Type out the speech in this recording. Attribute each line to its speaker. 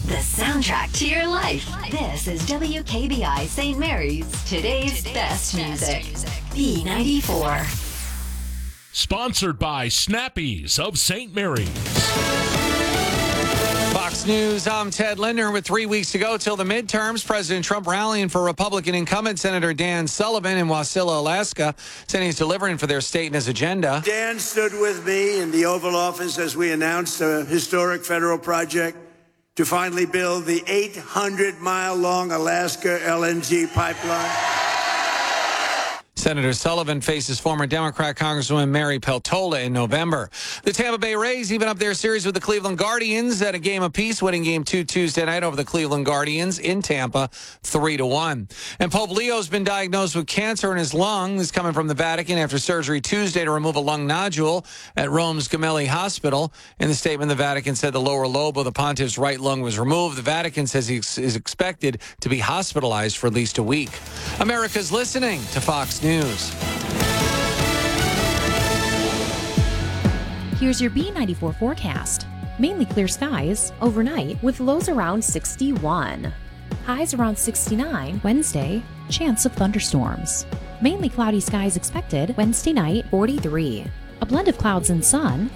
Speaker 1: The soundtrack to your life. This is WKBI St. Mary's, today's best music. B94.
Speaker 2: Sponsored by Snappies of St. Mary's.
Speaker 3: Fox News, I'm Ted Linder. With 3 weeks to go till the midterms, President Trump rallying for Republican incumbent Senator Dan Sullivan in Wasilla, Alaska, saying he's delivering for their state and his agenda.
Speaker 4: Dan stood with me in the Oval Office as we announced a historic federal project to finally build the 800-mile-long Alaska LNG pipeline.
Speaker 3: Senator Sullivan faces former Democrat Congresswoman Mary Peltola in November. The Tampa Bay Rays even up their series with the Cleveland Guardians at a game apiece, winning Game 2 Tuesday night over the Cleveland Guardians in Tampa, 3-1. And Pope Leo's been diagnosed with cancer in his lung. This coming from the Vatican after surgery Tuesday to remove a lung nodule at Rome's Gemelli Hospital. In the statement, the Vatican said the lower lobe of the pontiff's right lung was removed. The Vatican says he is expected to be hospitalized for at least a week. America's listening to Fox News.
Speaker 5: Here's your B94 forecast. Mainly clear skies overnight with lows around 61. Highs around 69 Wednesday, chance of thunderstorms. Mainly cloudy skies expected Wednesday night, 43. A blend of clouds and sun